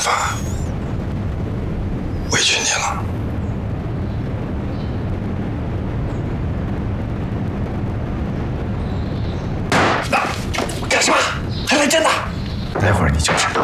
法委屈你了。干什么？还来真的？待会儿你就知道。